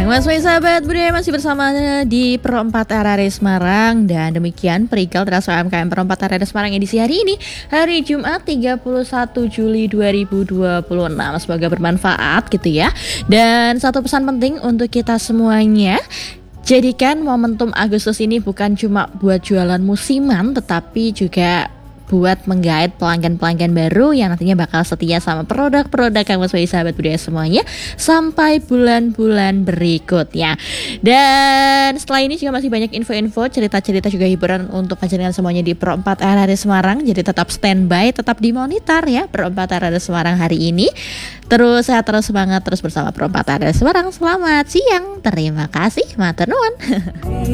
siang Mas Wai sahabat budaya, masih bersama di Pro 4 RRI Semarang. Dan demikian perikal terasa UMKM Pro 4 RRI Semarang edisi hari ini, hari Jumat 31 Juli 2026. Semoga bermanfaat gitu ya. Dan satu pesan penting untuk kita semuanya, jadikan momentum Agustus ini bukan cuma buat jualan musiman, tetapi juga buat menggait pelanggan-pelanggan baru yang nantinya bakal setia sama produk-produk Kang Mas Wai sahabat budaya semuanya sampai bulan-bulan berikutnya. Dan setelah ini juga masih banyak info-info, cerita-cerita juga hiburan untuk panjenengan semuanya di Pro 4 RRI Semarang. Jadi tetap standby, tetap dimonitor ya Pro 4 RRI Semarang hari ini. Terus sehat, terus semangat, terus bersama Pro 4 RRI Semarang. Selamat siang, terima kasih, matur nuwun.